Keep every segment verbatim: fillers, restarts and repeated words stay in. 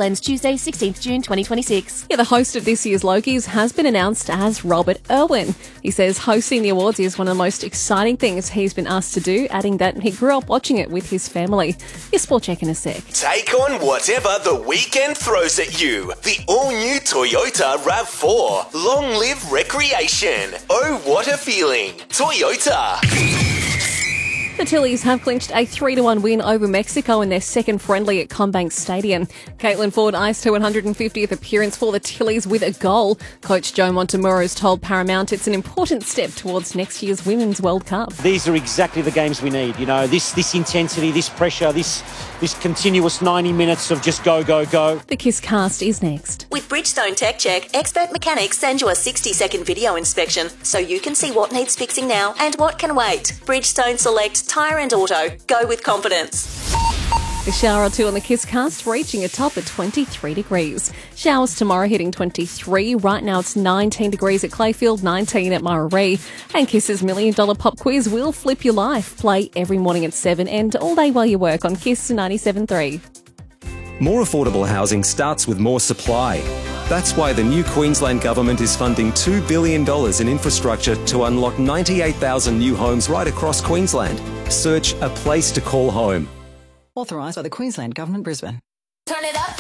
ends Tuesday, sixteenth of June, twenty twenty-six. Yeah, the host of this year's Logies has been announced as Robert Irwin. He says hosting the awards is one of the most exciting things he's been asked to do, adding that he grew up watching it with his family. Your sport check in a sec. Take on whatever the weekend throws at you. The all-new Toyota RAV four. Long live recreation. Oh, what a feeling. Toyota. The Tillies have clinched a three to one win over Mexico in their second friendly at CommBank Stadium. Caitlin Ford iced her one hundred fiftieth appearance for the Tillies with a goal. Coach Joe Montemurro's told Paramount it's an important step towards next year's Women's World Cup. These are exactly the games we need. You know, this this intensity, this pressure, this this continuous ninety minutes of just go, go, go. The Kiss Cast is next. With Bridgestone Tech Check, expert mechanics send you a sixty second video inspection so you can see what needs fixing now and what can wait. Bridgestone Select Tyre and Auto. Go with confidence. A shower or two on the Kiss Cast, reaching a top at twenty-three degrees. Showers tomorrow hitting twenty-three. Right now it's nineteen degrees at Clayfield, nineteen at Murray. And Kiss's Million Dollar Pop Quiz will flip your life. Play every morning at seven and all day while you work on Kiss ninety-seven point three. More affordable housing starts with more supply. That's why the new Queensland Government is funding two billion dollars in infrastructure to unlock ninety-eight thousand new homes right across Queensland. Search A Place to Call Home. Authorised by the Queensland Government, Brisbane. Turn it up.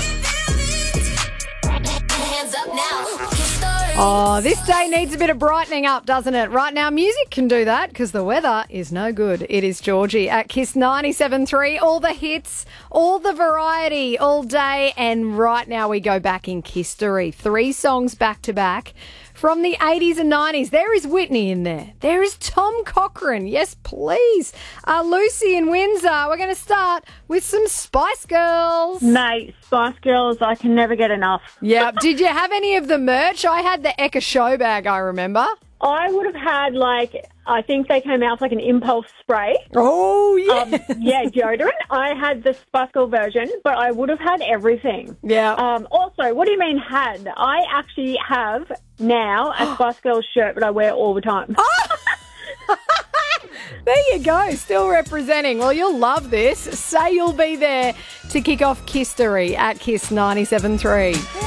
Hands up now. Oh, this day needs a bit of brightening up, doesn't it? Right now, music can do that because the weather is no good. It is Georgie at Kiss ninety-seven point three. All the hits, all the variety, all day. And right now we go back in history. Three songs back to back from the eighties and nineties. There is Whitney in there. There is Tom Cochrane. Yes, please. Uh, Lucy in Windsor. We're going to start with some Spice Girls. Mate, Spice Girls, I can never get enough. Yeah. Did you have any of the merch? I had the Eka Show bag, I remember. I would have had, like, I think they came out with, like, an impulse spray. Oh, yeah. Um, yeah, deodorant. I had the Spice Girl version, but I would have had everything. Yeah. Um, also, what do you mean had? I actually have now a Spice Girls shirt that I wear all the time. Oh! There you go, still representing. Well, you'll love this. Say you'll be there to kick off Kisstory at Kiss ninety-seven point three.